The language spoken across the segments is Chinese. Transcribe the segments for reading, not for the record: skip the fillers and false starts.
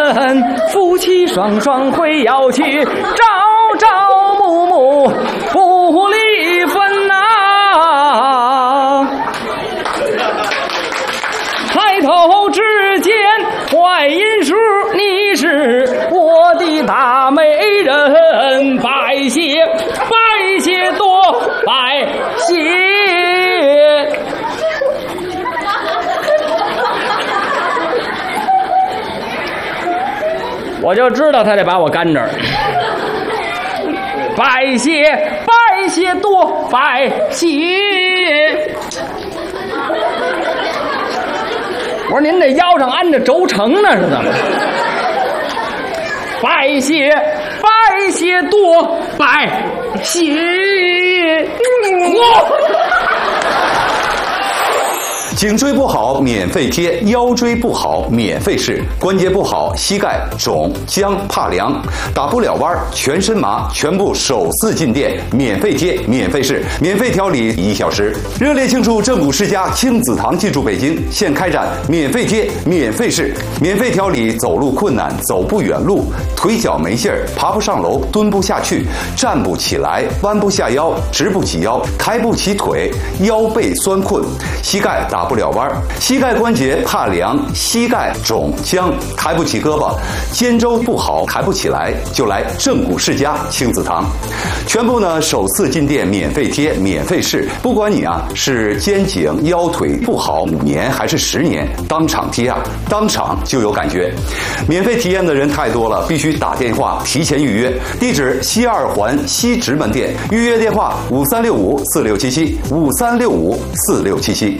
人，夫妻双双会要去，朝朝暮暮不离分呐。抬头只见坏银树，你是我的大美人，拜谢拜谢多拜谢。我就知道他得把我干这儿。拜谢拜谢多拜谢。我说您这腰上安着轴承呢是怎么？拜谢拜谢多拜谢。 颈椎不好免费贴，腰椎不好免费试，关节不好膝盖肿僵怕凉打不了弯全身麻，全部首次进店免费贴免费试免费调理1小时。热烈庆祝正骨世家亲子堂进驻北京，现开展免费贴免费试免费调理走路困难走不远路腿脚没劲儿爬不上楼蹲不下去站不起来弯不下腰直不起腰抬不起腿腰背酸困膝盖打不了弯膝盖关节怕凉膝盖肿僵抬不起胳膊肩周不好抬不起来就来正骨世家亲子堂，全部呢首次进店免费贴免费试，不管你啊是肩颈腰腿不好5年还是10年，当场贴啊当场就有感觉。免费体验的人太多了，必须打电话提前预约，地址西2环西直门店，预约电话5365467753654677。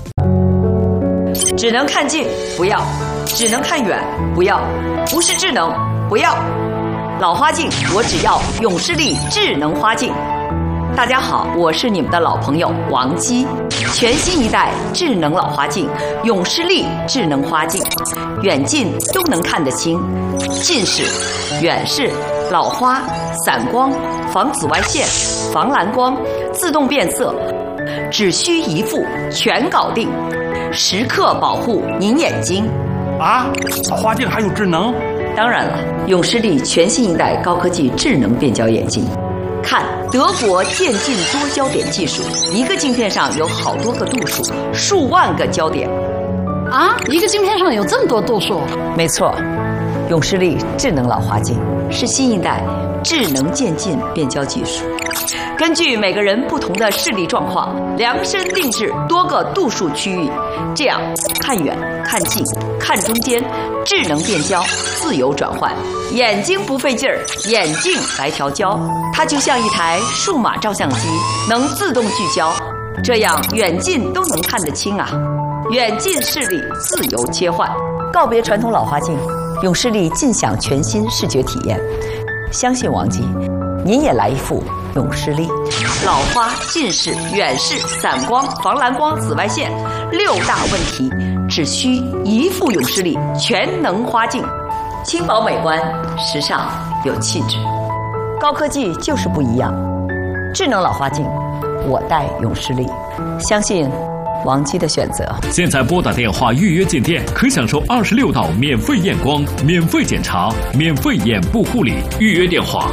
只能看近不要，只能看远不要，不是智能不要。老花镜我只要永视力智能花镜。大家好，我是你们的老朋友王姬。全新一代智能老花镜永视力智能花镜，远近都能看得清，近视、远视、老花、散光、防紫外线、防蓝光、自动变色，只需一副全搞定，时刻保护您眼睛。 啊，老花镜还有智能？ 当然了，永视力全新一代高科技智能变焦眼镜。看德国渐进多焦点技术，一个镜片上有好多个度数，数万个焦点。 啊，一个镜片上有这么多度数？ 没错，永视力智能老花镜是新一代智能渐进变焦技术，根据每个人不同的视力状况，量身定制多个度数区域，这样看远、看近、看中间，智能变焦，自由转换，眼睛不费劲儿，眼镜来调焦，它就像一台数码照相机，能自动聚焦，这样远近都能看得清啊！远近视力自由切换，告别传统老花镜，永视力尽享全新视觉体验。相信王姬，您也来一副永视力。老花、近视、远视、散光、防蓝光、紫外线6大问题，只需一副永视力全能花镜，轻薄美观，时尚有气质。高科技就是不一样，智能老花镜，我戴永视力，相信王姬的选择。 现在拨打电话预约进店，可享受26道免费验光、免费检查、免费眼部护理。预约电话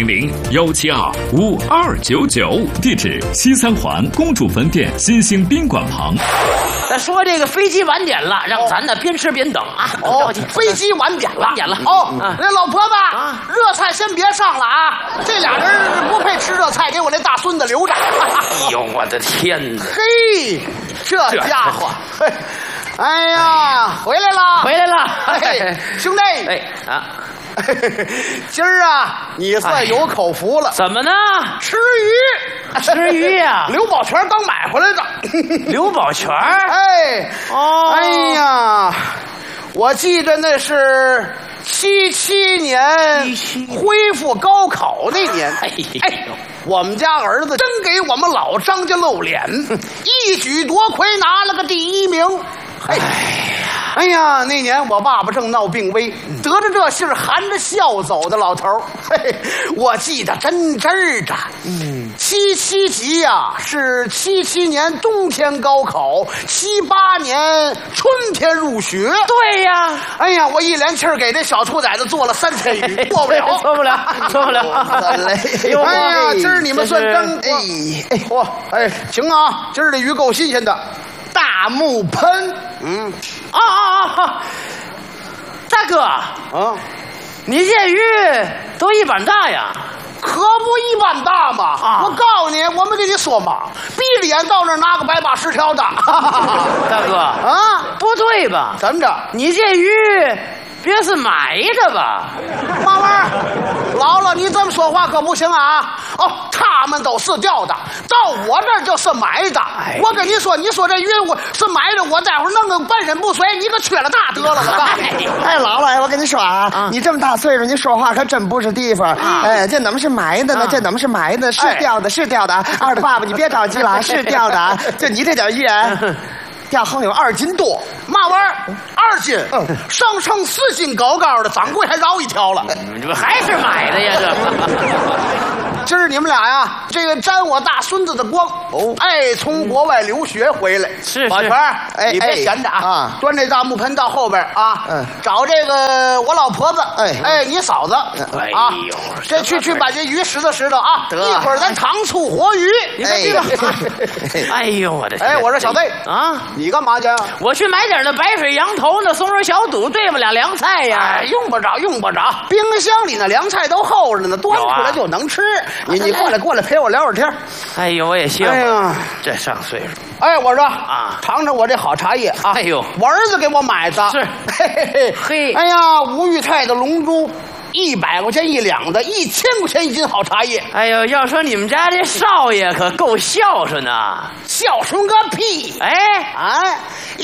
400-172-5299，地址西3环公主坟店新兴宾馆旁。 咱说这个飞机晚点了，让咱呢边吃边等啊。 哦，飞机晚点了， 晚点了。 哦，那老婆子，热菜先别上了啊！这俩人不配吃热菜，给我那大孙子留着。 哎呦，我的天哪！ 嘿，这家伙，嘿，哎呀，回来了， 回来了， 嘿，兄弟， 哎啊。 今儿啊，你算有口福了。 怎么呢？ 吃鱼， 吃鱼呀！ 刘宝全刚买回来的。 刘宝全？ 哎，哦，哎呀，我记得那是77年恢复高考那年。哎，我们家儿子真给我们老张家露脸，一举夺魁，拿了个第1名。哎呀，那年我爸爸正闹病危，得着这信儿含着笑走的老头儿，嘿，我记得真真的。 77级呀，是77年冬天高考，78年春天入学。 对呀， 哎呀，我一连气儿给这小兔崽子做了3天雨，过不了， 错不了，错不了。 哎呀，今儿你们算真嚯！哎，行啊，今儿这鱼够新鲜的，大木盆。 大哥啊，你这鱼都一般大呀？ 可不一般大嘛！我告诉你，我们跟你说嘛，闭着眼到那儿拿个100把10条的。 大哥啊，不对吧？ 怎么着？ 你这鱼别是买的吧？ 嘛玩意儿？姥姥，你这么说话可不行啊！哦，他们都是钓的，到我这儿就是买的。我跟你说，你说这鱼我是买的，我待会儿弄个半身不遂，你可缺了大德了！我告诉你， 哎，姥姥，我跟你说啊，你这么大岁数，你说话可真不是地方。哎，这怎么是埋的呢？这怎么是埋的？是钓的，是钓的。二的爸爸，你别着急了，是钓的。就你这点鱼啊，钓横有2斤多。 嘛玩意儿？2斤？上称4斤高高的，掌柜还饶一条了。 这不还是买的呀？这。 今儿你们俩呀，这个沾我大孙子的光哎，从国外留学回来， 是宝全，你别闲着啊，端这大木盆到后边啊，找这个我老婆子，你嫂子啊，这去把这鱼拾掇拾掇啊，一会儿咱糖醋活鱼，你看这个， 哎呦我的天！ 哎，我说小队啊，你干嘛去？我去买点那白水羊头，那松仁小肚，对不了凉菜呀。用不着，用不着，冰箱里那凉菜都厚着呢，端出来就能吃。你过来陪我聊会儿天。 哎呦，我也谢。哎呀，这上岁数。 哎，我说啊，尝尝我这好茶叶啊。 哎呦， 我儿子给我买的。是，嘿。哎呀，吴裕泰的龙珠，100块钱1两的，1000块钱1斤好茶叶。 哎呦，要说你们家这少爷可够孝顺的。 孝顺个屁！哎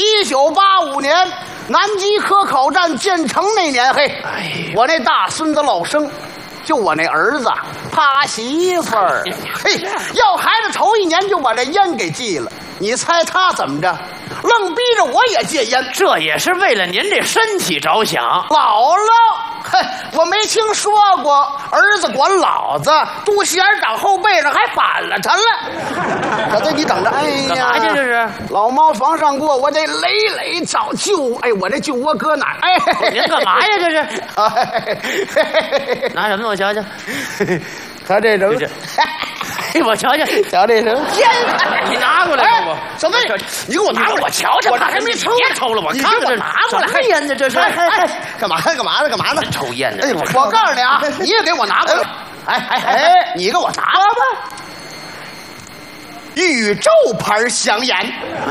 ，1985年南极科考站建成那年，我那大孙子老生。就我那儿子怕媳妇儿，要孩子头1年就把这烟给戒了。你猜他怎么着？愣逼着我也戒烟， 这也是为了您这身体着想。 姥姥，我没听说过儿子管老子肚脐眼长后背上还反了他了。小队，你等着。哎呀， 干嘛去这是？ 老猫房上过，我得累找救。哎，我这救窝搁哪儿？哎， 您干嘛呀？这是？拿什么？我瞧瞧。 他这人。 哎，我瞧瞧， 瞧这人烟，你拿过来我。 小妹，你给我拿过来， 我瞧瞧， 我还没抽， 别抽了，我看看这拿过来，还烟呢，这是。 干嘛呢？ 抽烟呢？ 哎，我告诉你啊，你也给我拿过来。哎，你给我拿吧。宇宙牌香烟。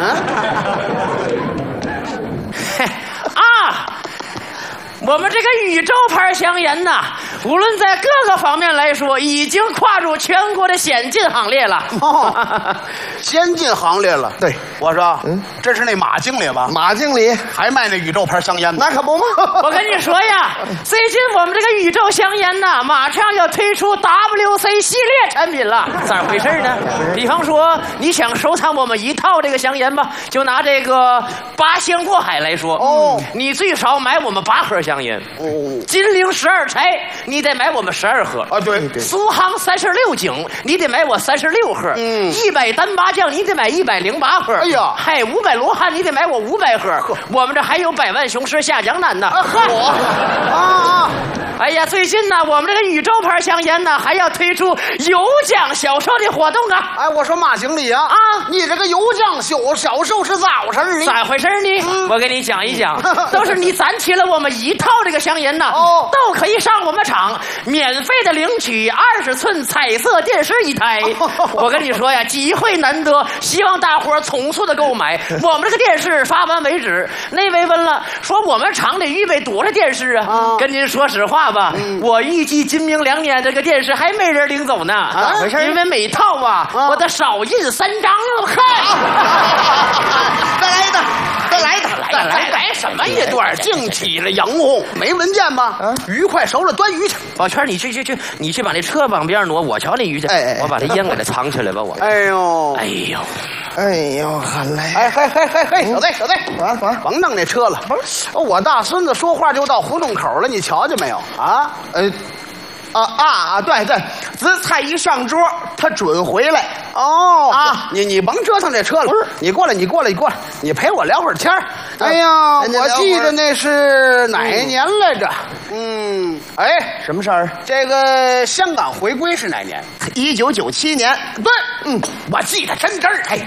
我们这个宇宙牌香烟呐，无论在各个方面来说，已经跨入全国的先进行列了。 先进行列了。对，我说，这是那马经理吧？ 马经理还卖那宇宙牌香烟呢？ 那可不嘛！ 我跟你说呀，最近我们这个宇宙香烟呐，马上要推出 WC 系列产品了。咋回事呢？比方说，你想收藏我们一套这个香烟吧，就拿这个八仙过海来说，你最少买我们8盒香烟。金陵12钗，你得买我们12盒啊。对， 苏杭36井，你得买我36盒。100单八酱，你得买108盒。哎呀，还500罗汉，你得买我500盒。我们这还有百万雄狮下江南呢。哎呀，最近呢，我们这个宇宙牌香烟呢，还要推出有奖销售的活动啊！ 哎，我说马经理啊，你这个有奖销售是咋回事呢？ 咋回事呢？我给你讲一讲，都是你攒齐了我们一套这个香烟呐，都可以上我们厂免费的领取20寸彩色电视1台。我跟你说呀，机会难得，希望大伙儿从速的购买。我们这个电视发完为止。那位问了，说我们厂得预备多少电视啊？跟您说实话吧，我预计今明2年这个电视还没人领走呢。因为每套啊，我得少印3张。再来什么一段？ 净起了洋红，没文件吗？鱼快熟了，端鱼去。 宝圈，你去把那车往边挪，我瞧那鱼去。我把这烟给它藏起来吧，我。 哎呦， 好嘞！ 小队，甭弄那车了。我大孙子说话就到胡同口了，你瞧见没有啊？ 对，紫菜一上桌， 他准回来。 哦啊， 你甭折腾这车了，不是你过来，你陪我聊会儿天儿。哎呀，我记得那是哪一年来着？哎， 什么事儿？ 这个香港回归是哪年 ？1997年。 对，我记得真真儿。哎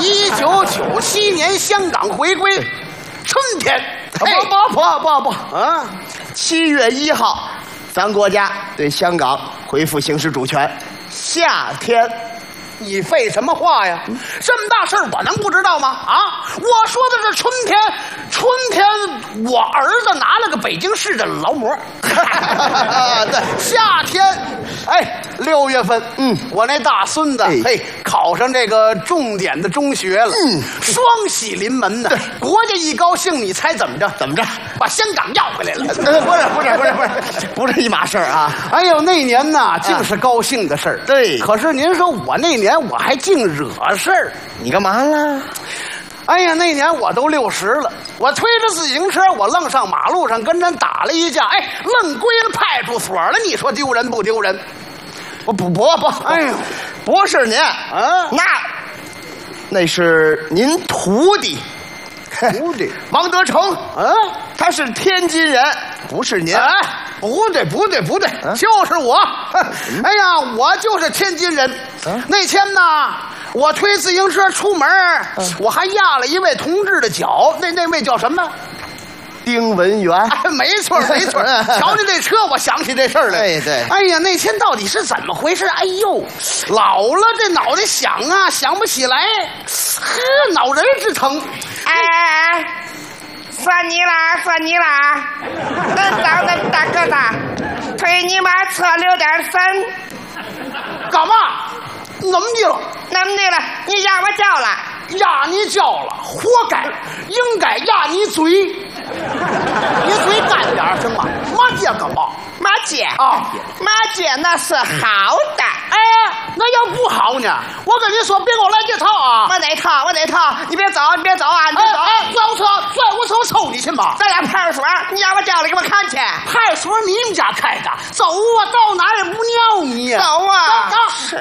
，1997年香港回归，春天。 不啊！7月1号，咱国家对香港恢复行使主权。夏天。 你废什么话呀？这么大事儿我能不知道吗？啊，我说的是春天，春天我儿子拿了个北京市的劳模。对，夏天，哎，6月份，我那大孙子，嘿，考上这个重点的中学了，双喜临门呢。国家一高兴，你猜怎么着？把香港要回来了。 不是一码事儿啊！ 哎呦，那年呐，净是高兴的事儿。 对， 可是您说我那年我还净惹事儿， 你干嘛了？ 哎呀，那年我都60了，我推着自行车，我愣上马路上跟人打了一架，哎，愣归了派出所了。你说丢人不丢人？ 不， 哎呦， 不是您啊，那是您徒弟王德成，他是天津人，不是您。 哎，不对，就是我。哎呀，我就是天津人。那天呢，我推自行车出门，我还压了一位同志的脚，那位叫什么？ 丁文元。 哎，没错。瞧见这车，我想起这事儿来。 对。 哎呀，那天到底是怎么回事？哎呦，老了这脑袋想啊，想不起来，脑仁直疼。 哎，算你啦！恁长那么大个子，推你妈车留点神。 干嘛？怎么的了？ 你压我脚了？ 压你脚了，活该，应该压你嘴。你嘴干点行吗？骂街干嘛？ 骂街啊！ 骂街那是好的。 哎，那要不好呢？我跟你说，别给我来这套啊！ 我哪套？你别走啊！你别走！ 拽我手抽你去嘛！ 咱俩派出所，你压我脚了，给我看去。 派出所你们家开的，走啊，到哪也不尿你。 走啊！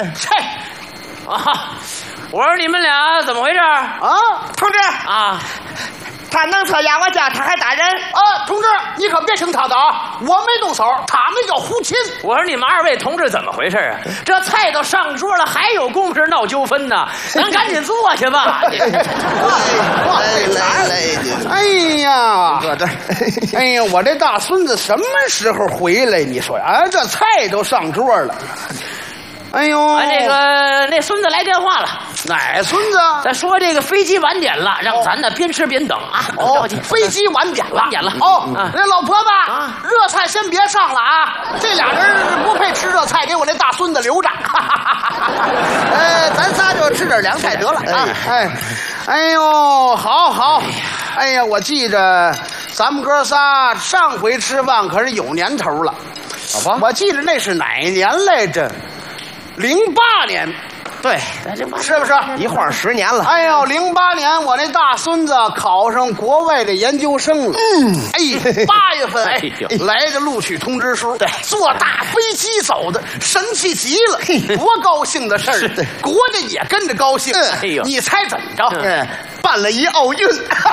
我说你们俩怎么回事啊？ 同志啊， 他弄车压我脚，他还打人啊！同志，你可别听他的啊！我没动手，他那叫胡琴。 我说你们2位同志怎么回事啊？这菜都上桌了，还有功夫闹纠纷呢？咱赶紧坐去吧。 哎呀，哎呀，我这大孙子什么时候回来？你说啊，这菜都上桌了。哎呦， 那孙子来电话了。 哪孙子？ 咱说这个飞机晚点了，让咱呢边吃边等啊。 飞机晚点了。那老婆子，热菜先别上了啊！这俩人不配吃热菜，给我那大孙子留着。咱仨就吃点凉菜得了啊！哎呦，好。哎呀，我记着咱们哥仨上回吃饭可是有年头了。好吧，我记着那是哪一年来着？08年。对，是不是一晃10年了？ 哎呦，08年我那大孙子考上国外的研究生了。8月份来的录取通知书，对，坐大飞机走的，神气极了，多高兴的事儿！国家也跟着高兴。你猜怎么着？ 办了一奥运。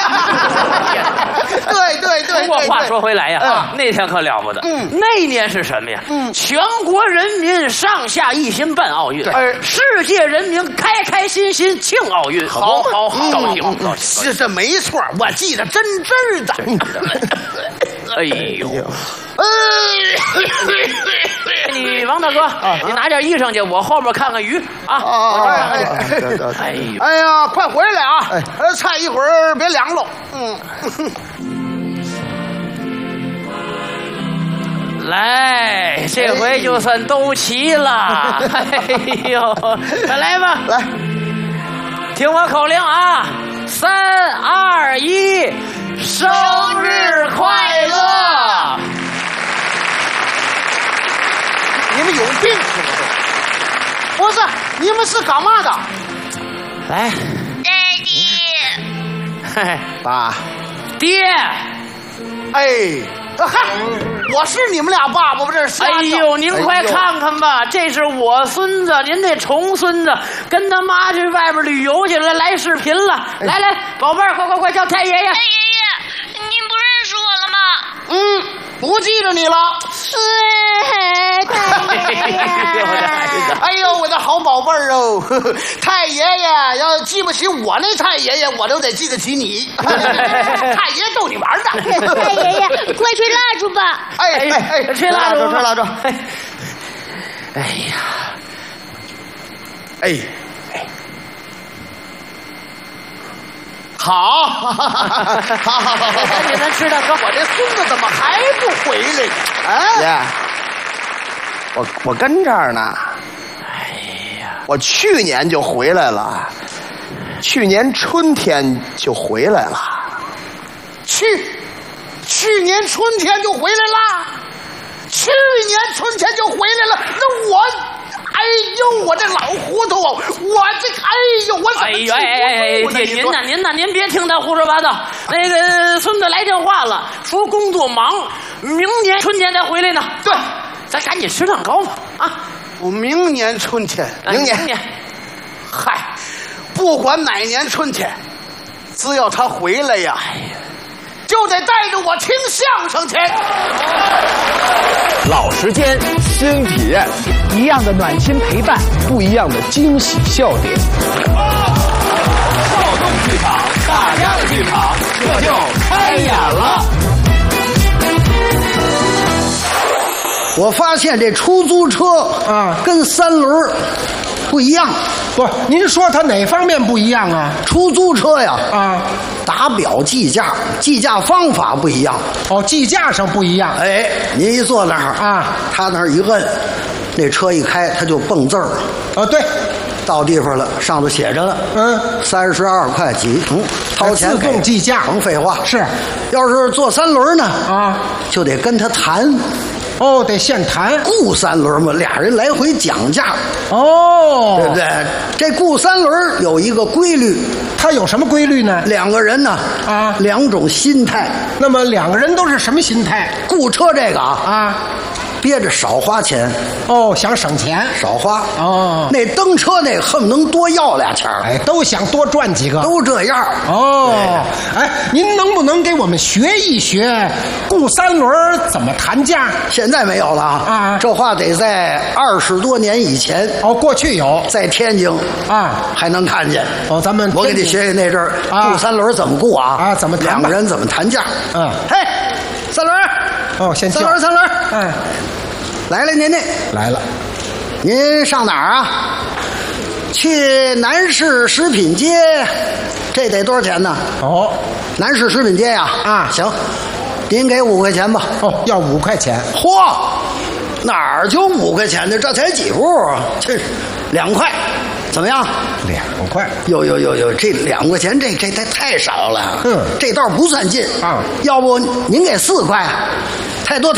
对。 不过话说回来呀，那天可了不得。那年是什么呀？全国人民上下一心办奥运，世界人民开心庆奥运。好，高兴。 这没错，我记得真的。 哎呦，你王大哥，你拿点衣裳去，我后边看看鱼啊。 哎呀，快回来啊！菜一会儿别凉喽。 来，这回就算都齐了。哎呦，来吧， 来， 听我口令啊！3、2、1，生日快乐！ 你们有病是不是？不是，你们是干嘛的？ 来， 爹， 爸， 爹， 嗨， 我是你们俩爸爸，我这是瞎哎呦，您快看看吧，这是我孙子，您那重孙子跟他妈去外边旅游去了，来视频了。来来，宝贝儿，快叫太爷爷。 太爷爷，您不认识我了吗？ 不记着你了。 太爷爷。 哎呦，我的好宝贝儿哦！太爷爷要记不起我那太爷爷，我都得记得起你。太爷逗你玩的。 太爷爷，快吹蜡烛吧！ 哎， 吹蜡烛，吹蜡烛。 哎呀， 哎，好， 赶紧咱吃蛋糕。 我这孙子怎么还不回来呢？ 爷，我跟这儿呢。 哎呀， 我去年就回来了，去年春天就回来了。 去年春天就回来了，去年春天就回来了。那我，哎呦，我这老糊涂哦！我这，哎呦，我怎么记不住呢？ 您别听他胡说八道。那个孙子来电话了，说工作忙，明年春天再回来呢。 对， 咱赶紧吃蛋糕吧！啊， 我明年春天， 明年， 嗨，不管哪年春天，只要他回来呀，就得带着我听相声去。 老时间，新体验，一样的暖心陪伴，不一样的惊喜笑点。 少动剧场，大家的剧场，这就开演了。 我发现这出租车啊，跟三轮不一样。 不，您说它哪方面不一样啊？ 出租车呀， 啊， 打表计价，计价方法不一样。 哦，计价上不一样。 哎，您一坐那儿啊， 他那儿一摁，那车一开，他就蹦字儿。 哦，对， 到地方了，上头写着了，32块几，掏钱自动计价， 甭废话。 是， 要是坐三轮呢， 啊， 就得跟他谈。 哦，得现谈， 雇三轮嘛，俩人来回讲价。 哦， 对不对？这雇三轮有一个规律， 它有什么规律呢？ 两个人呢， 啊， 两种心态。 那么两个人都是什么心态？ 雇车这个啊， 憋着少花钱。 哦，想省钱， 少花。 哦， 那蹬车那恨不能多要俩钱儿。 哎，都想多赚几个， 都这样。 哦，哎，您能不能给我们学一学雇三轮怎么谈价？ 现在没有了啊， 这话得在20多年以前。 哦，过去有， 在天津啊还能看见。 哦，咱们我给你学学那阵儿雇三轮怎么雇啊？ 啊，怎么谈？ 两个人怎么谈价？ 嗯， 嘿，三轮。 哦，先三轮。 嗯， 来了，您来了。 您上哪儿啊？去南市食品街，这得多少钱呢？ 哦， 南市食品街呀。啊，行，您给5块钱吧。 哦，要5块钱。 嚯，哪儿就5块钱的？这才几步啊？这2块，怎么样 ？2块。 有，这2块钱，这太少了。这倒不算近啊。 要不您给4块？太多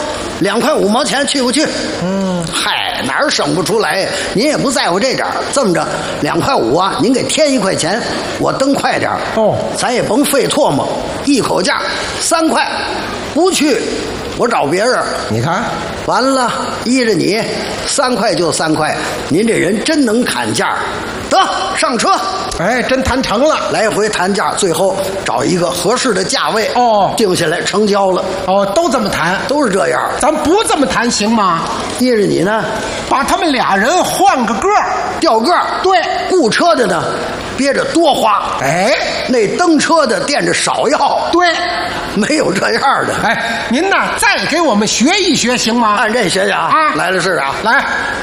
，2块5毛钱，去不去？嗨，哪儿省不出来？您也不在乎这点儿。这么着，2块5啊，您给添1块钱，我蹬快点儿。 哦， 咱也甭费唾沫，一口价3块，不去，我找别人。 你看， 完了，依着你，3块就3块。您这人真能砍价，得上车。 哎，真谈成了， 来回谈价，最后找一个合适的价位， 哦， 定下来成交了。 哦，都这么谈， 都是这样。 咱不这么谈行吗？ 依着你呢， 把他们俩人换个个儿， 调个儿。 对， 雇车的呢，憋着多花。 哎， 那蹬车的惦着少要。 对， 没有这样的。 哎，您呐，再给我们学一学行吗？ 按这学啊。来了是啊， 来，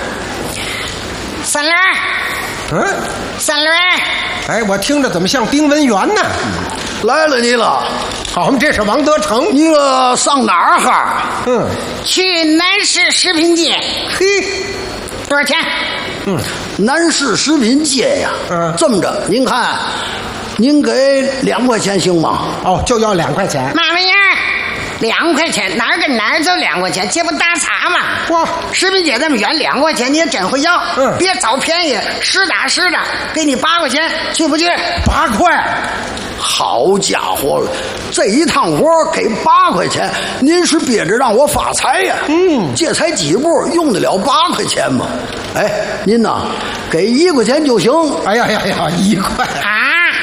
三轮。三轮。 哎，我听着怎么像丁文元呢？ 来了你了， 好，我们这是王德成。 你上哪儿哈？ 去南市食品街。 嘿， 多少钱？ 南市食品街呀。这么着，您看，您给2块钱行吗？ 哦，就要2块钱。 嘛玩意儿？2块钱，哪儿跟哪儿就2块钱，这不打岔吗？ 哇， 食品街那么远，2块钱你也真会要。 别找便宜，实打实的，给你8块钱，去不去 ？8块。 好家伙了，这一趟活给8块钱，您是憋着让我发财呀？这才几步，用得了8块钱吗？哎，您呐，给1块钱就行。 哎呀，1块啊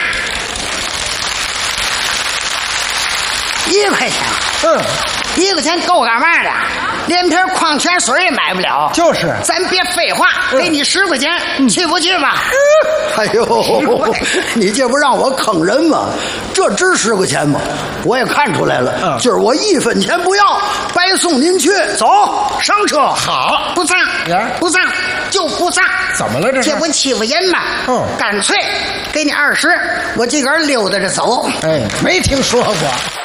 ！1块钱。1块钱够干嘛的？连瓶矿泉水也买不了。 就是， 咱别废话，给你10块钱，去不去吧？ 哎呦，你这不让我坑人吗？这值10块钱吗？我也看出来了，今儿我1分钱不要，白送您去。走，上车。 好， 不上，不上，就不上。 怎么了这是？ 这不欺负人吗？干脆给你20，我自个儿溜达着走。 哎，没听说过。